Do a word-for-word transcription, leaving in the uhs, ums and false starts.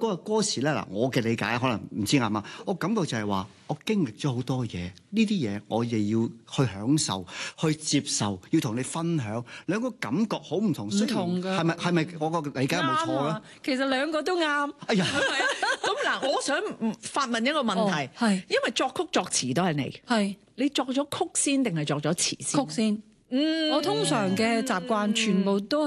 嗰個歌詞咧，嗱，我嘅理解可能唔知啱唔啱，我感覺就係話，我經歷咗好多嘢，呢啲嘢我亦要去享受、去接受，要同你分享，兩個感覺好唔同， 唔同㗎， 係咪係咪我個理解有冇錯咧？ 其實兩個都啱。 哎呀， 咁嗱，我想發問一個問題， 係、哦、 因為作曲作詞都係你， 係你作咗曲先定係作咗詞先？ 曲先。 嗯， 我通常嘅習慣全部都